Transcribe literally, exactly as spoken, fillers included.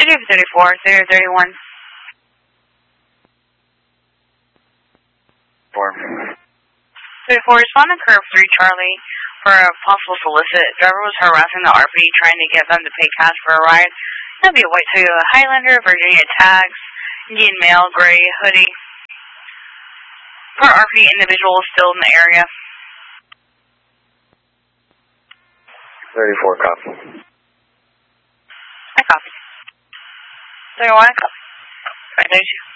Negative thirty-four, zero thirty-one. Four. thirty-four, respond to curve three Charlie for a possible solicit. Driver was harassing the R P, trying to get them to pay cash for a ride. That'd be a white Toyota Highlander, Virginia tags, Indian male, gray hoodie. Per R P, individual is still in the area. thirty-four, copy. I copy. thirty-one, I copy. Right, thank you.